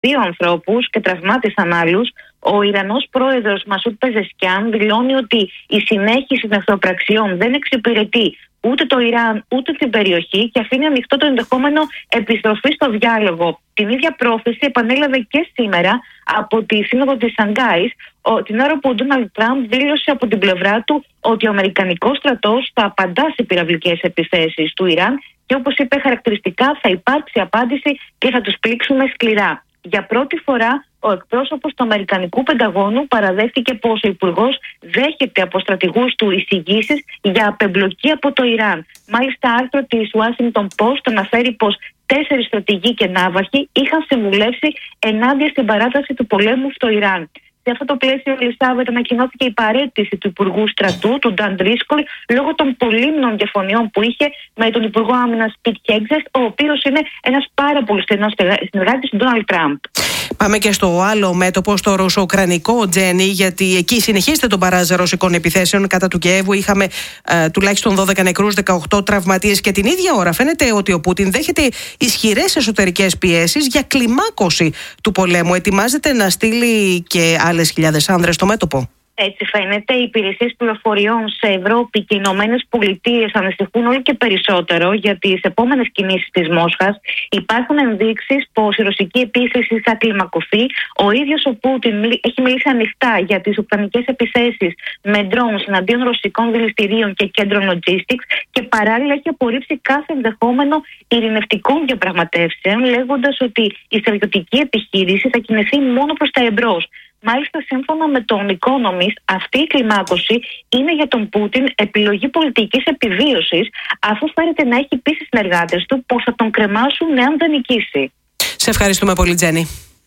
2 ανθρώπους και τραυμάτισαν άλλους. Ο Ιρανός πρόεδρος Μασούτ Πεζεσκιάν δηλώνει ότι η συνέχιση των εχθροπραξιών δεν εξυπηρετεί ούτε το Ιράν ούτε την περιοχή και αφήνει ανοιχτό το ενδεχόμενο επιστροφή στο διάλογο. Την ίδια πρόθεση επανέλαβε και σήμερα από τη Σύνοδο της Σανγκάης, την ώρα που ο Ντόναλντ Τραμπ δήλωσε από την πλευρά του ότι ο Αμερικανικός στρατός θα απαντά σε πυραυλικές επιθέσεις του Ιράν και, όπως είπε χαρακτηριστικά, θα υπάρξει απάντηση και θα τους πλήξουμε σκληρά. Για πρώτη φορά, ο εκπρόσωπος του Αμερικανικού Πενταγώνου παραδέχτηκε πως ο υπουργός δέχεται από στρατηγούς του εισηγήσεις για απεμπλοκή από το Ιράν. Μάλιστα, άρθρο της Washington Post αναφέρει πως 4 στρατηγοί και ναύαρχοι είχαν συμβουλεύσει ενάντια στην παράταση του πολέμου στο Ιράν. Σε αυτό το πλαίσιο, Ελισάβετ, ανακοινώθηκε η παραίτηση του Υπουργού Στρατού, του Νταν Ντρίσκολ, λόγω των πολύμνων διαφωνιών που είχε με τον Υπουργό Άμυνας Πιτ Χέγξετ, ο οποίος είναι ένας πάρα πολύ στενός συνεργάτης του Ντόναλντ Τραμπ. Πάμε και στο άλλο μέτωπο, στο ρωσο-ουκρανικό, Τζένι, γιατί εκεί συνεχίζεται τον μπαράζ ρωσικών επιθέσεων. Κατά του Κιέβου είχαμε τουλάχιστον 12 νεκρούς, 18 τραυματίες και την ίδια ώρα φαίνεται ότι ο Πούτιν δέχεται ισχυρές εσωτερικές πιέσεις για κλιμάκωση του πολέμου. Ετοιμάζεται να στείλει και άλλες χιλιάδες άνδρες στο μέτωπο. Έτσι φαίνεται. Οι υπηρεσίες πληροφοριών σε Ευρώπη και οι Ηνωμένες Πολιτείες ανησυχούν όλο και περισσότερο για τις επόμενες κινήσεις της Μόσχας. Υπάρχουν ενδείξεις πως η ρωσική επίθεση θα κλιμακωθεί. Ο ίδιος ο Πούτιν έχει μιλήσει ανοιχτά για τις ουκρανικές επιθέσεις με drones εναντίον ρωσικών δηληστηρίων και κέντρων logistics και παράλληλα έχει απορρίψει κάθε ενδεχόμενο ειρηνευτικών διαπραγματεύσεων, λέγοντας ότι η στρατιωτική επιχείρηση θα κινηθεί μόνο προς τα εμπρός. Μάλιστα, σύμφωνα με τον Economist, αυτή η κλιμάκωση είναι για τον Πούτιν επιλογή πολιτικής επιβίωσης, αφού φέρεται να έχει πείσει συνεργάτες του πως θα τον κρεμάσουν εάν δεν νικήσει. Σε ευχαριστούμε πολύ, Τζένι.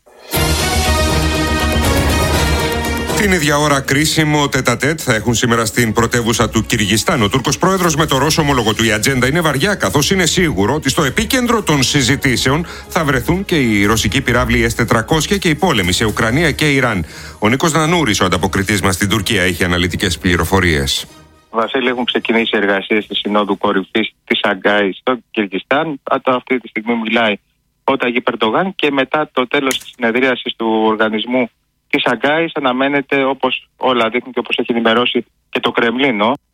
Την ίδια ώρα κρίσιμο τέτα-τέτ θα έχουν σήμερα στην πρωτεύουσα του Κυργιστάν. Ο Τούρκος πρόεδρος με το Ρώσο ομόλογο του. Η ατζέντα είναι βαριά, καθώς είναι σίγουρο ότι στο επίκεντρο των συζητήσεων θα βρεθούν και οι ρωσικοί πυράβλοι S-400 και οι πόλεμοι σε Ουκρανία και Ιράν. Ο Νίκος Νανούρης, ο ανταποκριτής μας στην Τουρκία, έχει αναλυτικές πληροφορίες. Βασίλη, έχουν ξεκινήσει εργασίες της Συνόδου Κορυφής της Σανγκάη στο Κυργιστάν. Αυτή τη στιγμή μιλάει ο Ταγίπ Ερντογάν και μετά το τέλος της συνεδρίασης του οργανισμού της Σανγκάης αναμένεται, όπως όλα δείχνουν και όπως έχει ενημερώσει και το Κρεμλίνο,